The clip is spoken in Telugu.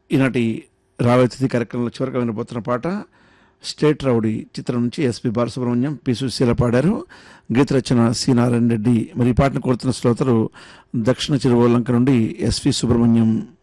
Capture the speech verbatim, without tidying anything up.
ఈనాటి రావతిథి కార్యక్రమంలో చివరిగా వినబోతున్న పాట స్టేట్ రౌడీ చిత్రం నుంచి ఎస్పి బాలసుబ్రహ్మణ్యం, పి సుశీల పాడారు. గీత రచన సి నారాయణ రెడ్డి. మరి ఈ పాటను కోరుతున్న శ్రోతలు దక్షిణ చిరువలంక నుండి ఎస్వి సుబ్రహ్మణ్యం.